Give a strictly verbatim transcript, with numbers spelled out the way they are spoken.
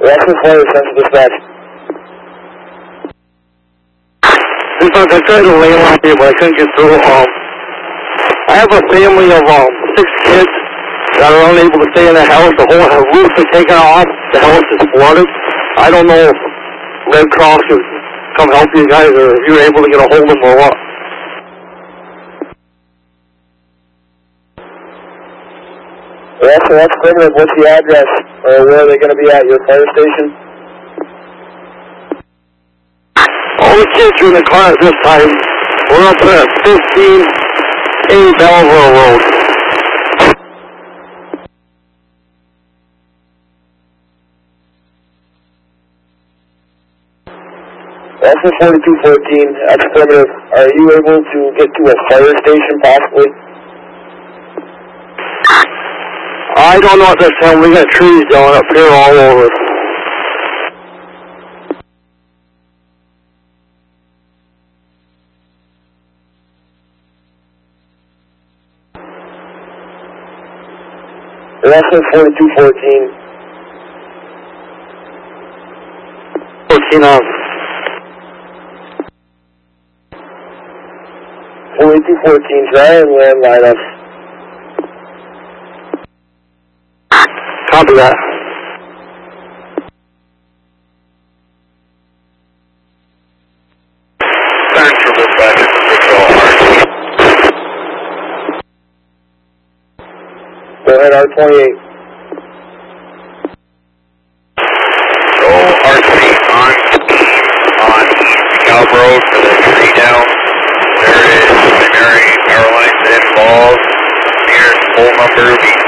Western Flyer, Central Dispatch. Dispatch, I tried to lay on here, but I couldn't get through. Um, I have a family of um, six kids that are unable to stay in the house. The whole roof is taken off. The house is flooded. I don't know if Red Cross could come help you guys, or if you were able to get a hold of them or what. Yeah, so that's permanent. What's the address? Or where are they going to be at? Your fire station? All the kids are in the car at this time. We're up at fifteen A Belleville Road. Also forty-two fourteen, that's primitive. Are you able to get to a fire station possibly? I don't know at this time. We got trees going up here all over. Also forty-two fourteen. fourteen on. forty-two fourteen, try and landline us. Copy that. Central Dispatch, Control R T. Go ahead, R twenty-eight. Control R T on on Scout Road for the tree down. There is primary power lines involved. Here's full number.